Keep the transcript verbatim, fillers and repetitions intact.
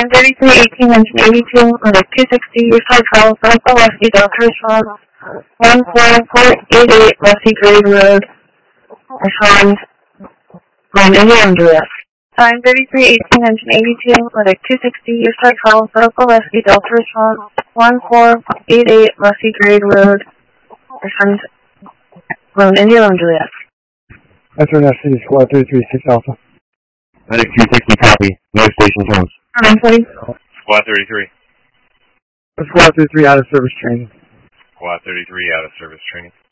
nine thirty-three eighteen, engine eighty-two, medic two sixty, your side call, Alpha Whiskey Delta response, one four four eight eight, Westy Grade Road, respond, Romeo and Juliet. nine thirty-three eighteen, engine eighty-two, medic two sixty, your side call, Alpha Whiskey Delta response, one four eight eight, Westy Grade Road, respond, Romeo and Juliet. Metro Nash City Squad thirty-three six Alpha. Medic two sixty, copy. No station zones. nine forty. Squad thirty-three. Squad thirty-three out of service training. Squad thirty-three out of service training.